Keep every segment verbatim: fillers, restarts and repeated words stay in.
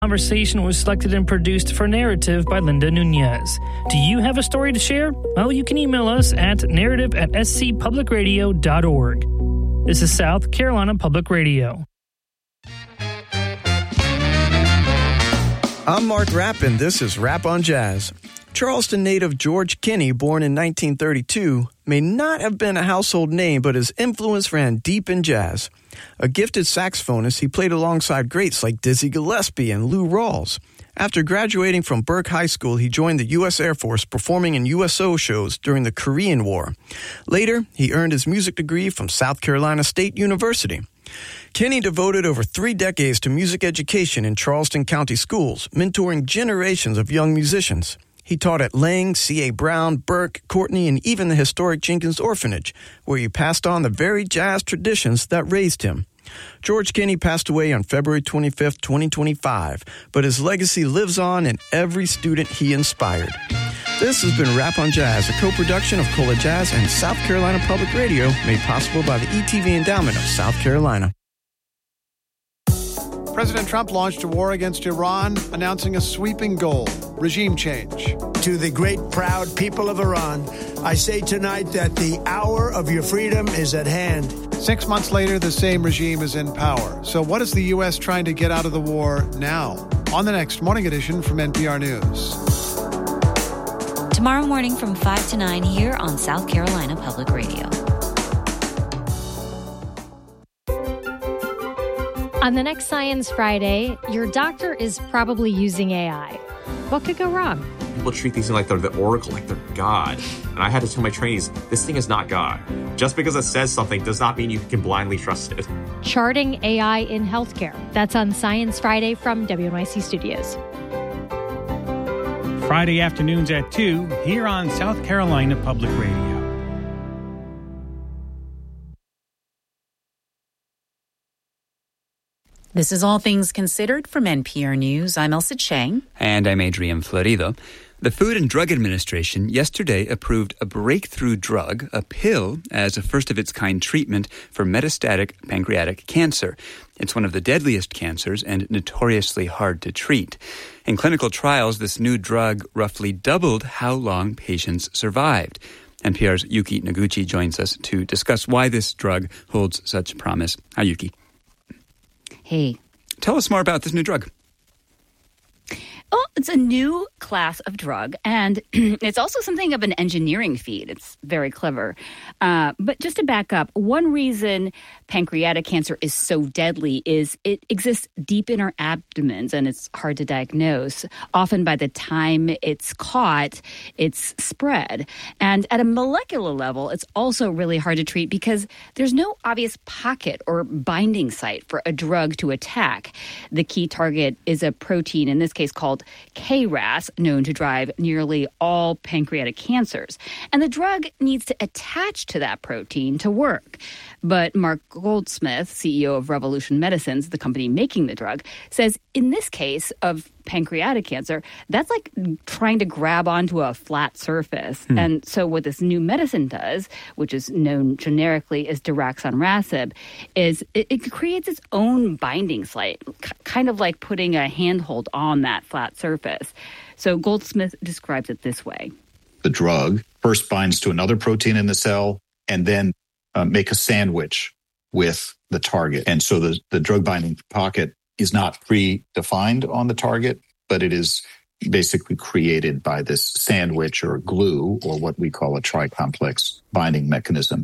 Conversation was selected and produced for Narrative by Linda Nunez. Do you have a story to share? Well, you can email us at narrative at s c public radio dot org. This is South Carolina Public Radio. I'm Mark Rapp, and this is Rap on Jazz. Charleston native George Kinney, born in nineteen thirty-two, may not have been a household name, but his influence ran deep in jazz. A gifted saxophonist, he played alongside greats like Dizzy Gillespie and Lou Rawls. After graduating from Burke High School, he joined the U S Air Force, performing in U S O shows during the Korean War. Later, he earned his music degree from South Carolina State University. Kinney devoted over three decades to music education in Charleston County schools, mentoring generations of young musicians. He taught at Lang, C A. Brown, Burke, Courtney, and even the historic Jenkins Orphanage, where he passed on the very jazz traditions that raised him. George Kinney passed away on February twenty-fifth, twenty twenty-five, but his legacy lives on in every student he inspired. This has been Rap on Jazz, a co-production of Cola Jazz and South Carolina Public Radio, made possible by the E T V Endowment of South Carolina. President Trump launched a war against Iran, announcing a sweeping goal, regime change. To the great, proud people of Iran, I say tonight that the hour of your freedom is at hand. Six months later, the same regime is in power. So what is the U S trying to get out of the war now? On the next Morning Edition from N P R News. Tomorrow morning from five to nine here on South Carolina Public Radio. On the next Science Friday, your doctor is probably using A I. What could go wrong? People treat these things like they're the oracle, like they're God. And I had to tell my trainees, this thing is not God. Just because it says something does not mean you can blindly trust it. Charting A I in healthcare. That's on Science Friday from W N Y C Studios. Friday afternoons at two, here on South Carolina Public Radio. This is All Things Considered from N P R News. I'm Elsa Chang. And I'm Adrian Florido. The Food and Drug Administration yesterday approved a breakthrough drug, a pill, as a first-of-its-kind treatment for metastatic pancreatic cancer. It's one of the deadliest cancers and notoriously hard to treat. In clinical trials, this new drug roughly doubled how long patients survived. N P R's Yuki Noguchi joins us to discuss why this drug holds such promise. Hi, Yuki. Hey. Tell us more about this new drug. Well, it's a new class of drug, and it's also something of an engineering feat. It's very clever. Uh, but just to back up, one reason pancreatic cancer is so deadly is it exists deep in our abdomens, and it's hard to diagnose. Often by the time it's caught, it's spread. And at a molecular level, it's also really hard to treat because there's no obvious pocket or binding site for a drug to attack. The key target is a protein, in this case called K R A S, known to drive nearly all pancreatic cancers. And the drug needs to attach to that protein to work. But Mark Goldsmith, C E O of Revolution Medicines, the company making the drug, says in this case of pancreatic cancer, that's like trying to grab onto a flat surface. Hmm. And so what this new medicine does, which is known generically as daraxonrasib, is it, it creates its own binding site, k- kind of like putting a handhold on that flat surface. So Goldsmith describes it this way. The drug first binds to another protein in the cell and then uh, make a sandwich with the target. And so the, the drug binding pocket is not predefined on the target, but it is basically created by this sandwich or glue, or what we call a tricomplex binding mechanism.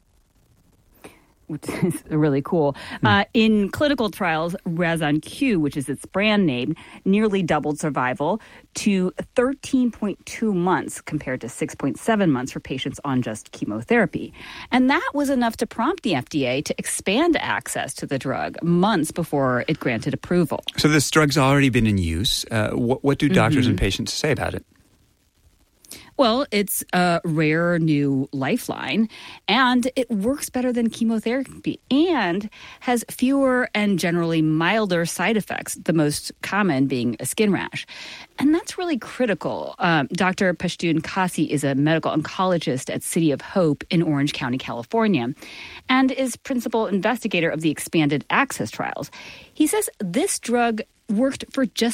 Which is really cool. Uh, in clinical trials, Razon-Q, which is its brand name, nearly doubled survival to thirteen point two months compared to six point seven months for patients on just chemotherapy. And that was enough to prompt the F D A to expand access to the drug months before it granted approval. So this drug's already been in use. Uh, what, what do doctors mm-hmm. and patients say about it? Well, it's a rare new lifeline, and it works better than chemotherapy and has fewer and generally milder side effects, the most common being a skin rash. And that's really critical. Um, Doctor Pashtun Kasi is a medical oncologist at City of Hope in Orange County, California, and is principal investigator of the expanded access trials. He says this drug worked for just